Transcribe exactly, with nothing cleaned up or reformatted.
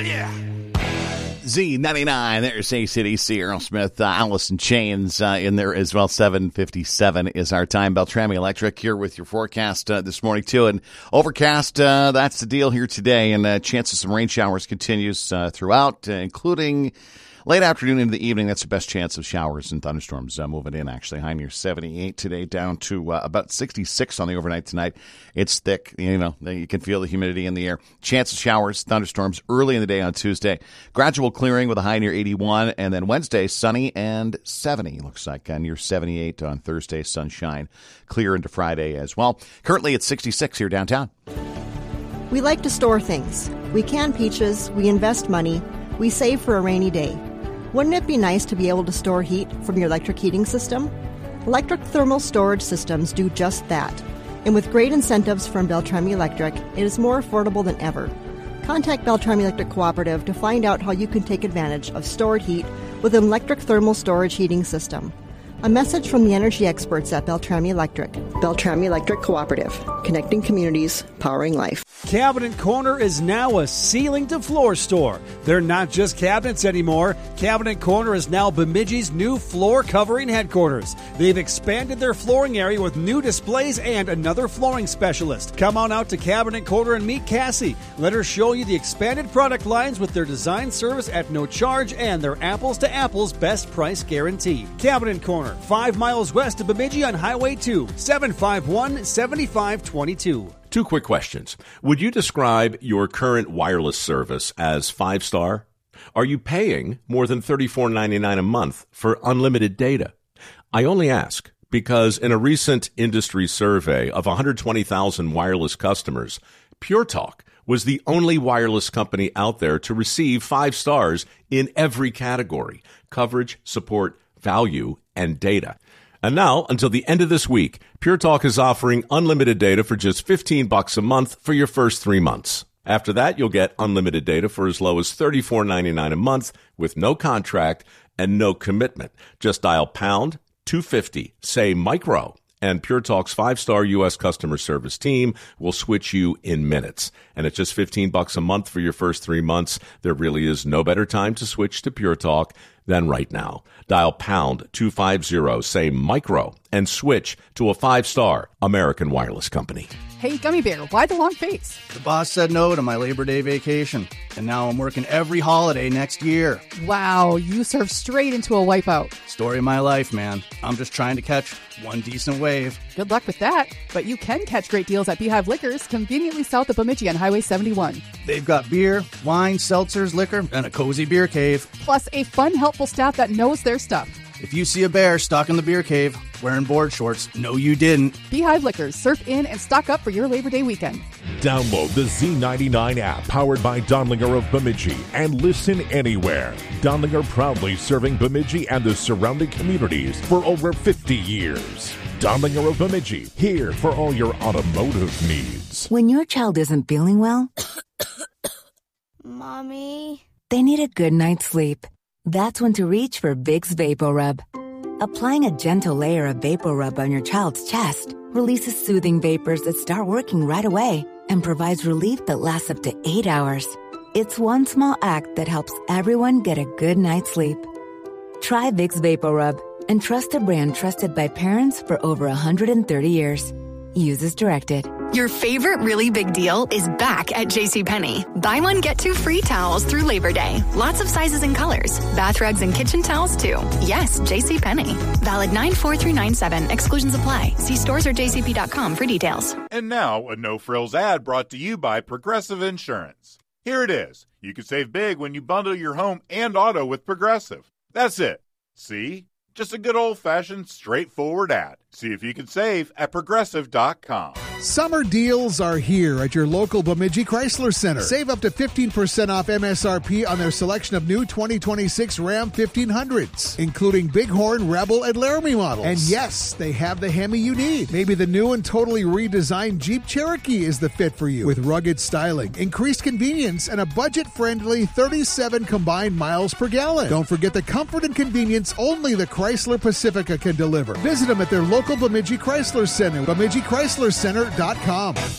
yeah. Z ninety-nine, there's A C D C, Aerosmith, uh, Alice in Chains uh, in there as well. seven fifty-seven is our time. Beltrami Electric here with your forecast uh, this morning, too. And overcast, uh, that's the deal here today. And uh, chance of some rain showers continues uh, throughout, uh, including late afternoon into the evening. That's the best chance of showers and thunderstorms uh, moving in, actually. High near seventy-eight today, down to uh, about sixty-six on the overnight tonight. It's thick. You know, you can feel the humidity in the air. Chance of showers, thunderstorms early in the day on Tuesday. Gradual clearing with a high near eighty-one. And then Wednesday, sunny and seventy. Looks like uh, near seventy-eight on Thursday. Sunshine clear into Friday as well. Currently, it's sixty-six here downtown. We like to store things. We can peaches. We invest money. We save for a rainy day. Wouldn't it be nice to be able to store heat from your electric heating system? Electric thermal storage systems do just that. And with great incentives from Beltrami Electric, it is more affordable than ever. Contact Beltrami Electric Cooperative to find out how you can take advantage of stored heat with an electric thermal storage heating system. A message from the energy experts at Beltrami Electric. Beltrami Electric Cooperative. Connecting communities, powering life. Cabinet Corner is now a ceiling-to-floor store. They're not just cabinets anymore. Cabinet Corner is now Bemidji's new floor covering headquarters. They've expanded their flooring area with new displays and another flooring specialist. Come on out to Cabinet Corner and meet Cassie. Let her show you the expanded product lines with their design service at no charge and their apples-to-apples best price guarantee. Cabinet Corner, five miles west of Bemidji on Highway two, seven five one, seven five two two. Two quick questions. Would you describe your current wireless service as five-star? Are you paying more than thirty-four ninety-nine a month for unlimited data? I only ask because in a recent industry survey of one hundred twenty thousand wireless customers, Pure Talk was the only wireless company out there to receive five stars in every category: coverage, support, value, and data. And now, until the end of this week, Pure Talk is offering unlimited data for just fifteen bucks a month for your first three months. After that, you'll get unlimited data for as low as thirty-four ninety-nine a month with no contract and no commitment. Just dial pound two fifty, say micro, and Pure Talk's five-star U S customer service team will switch you in minutes. And at just fifteen bucks a month for your first three months, there really is no better time to switch to Pure Talk than right now. Dial pound two fifty, say micro, and switch to a five-star American wireless company. Hey, Gummy Bear, why the long face? The boss said no to my Labor Day vacation, and now I'm working every holiday next year. Wow, you served straight into a wipeout. Story of my life, man. I'm just trying to catch one decent wave. Good luck with that, but you can catch great deals at Beehive Liquors, conveniently south of Bemidji on Highway seventy-one. They've got beer, wine, seltzers, liquor, and a cozy beer cave. Plus a fun, helpful staff that knows their stuff. If you see a bear stuck in the beer cave wearing board shorts, no you didn't. Beehive Liquors, surf in and stock up for your Labor Day weekend. Download the Z ninety-nine app powered by Donlinger of Bemidji and listen anywhere. Donlinger proudly serving Bemidji and the surrounding communities for over fifty years. Donlinger of Bemidji, here for all your automotive needs. When your child isn't feeling well, Mommy, they need a good night's sleep. That's when to reach for Vicks VapoRub. Applying a gentle layer of VapoRub on your child's chest releases soothing vapors that start working right away and provides relief that lasts up to eight hours. It's one small act that helps everyone get a good night's sleep. Try Vicks VapoRub and trust a brand trusted by parents for over one hundred thirty years. Use as directed. Your favorite really big deal is back at JCPenney. Buy one, get two free towels through Labor Day. Lots of sizes and colors. Bath rugs and kitchen towels, too. Yes, JCPenney. Valid nine four through nine seven. Exclusions apply. See stores or j c p dot com for details. And now, a no-frills ad brought to you by Progressive Insurance. Here it is. You can save big when you bundle your home and auto with Progressive. That's it. See? Just a good old-fashioned, straightforward ad. See if you can save at progressive dot com. Summer deals are here at your local Bemidji Chrysler Center. Save up to fifteen percent off M S R P on their selection of new twenty twenty-six Ram fifteen hundreds, including Bighorn, Rebel, and Laramie models. And yes, they have the Hemi you need. Maybe the new and totally redesigned Jeep Cherokee is the fit for you, with rugged styling, increased convenience, and a budget-friendly thirty-seven combined miles per gallon. Don't forget the comfort and convenience only the Chrysler Pacifica can deliver. Visit them at their local Bemidji Chrysler Center, Bemidji Chrysler Center dot com.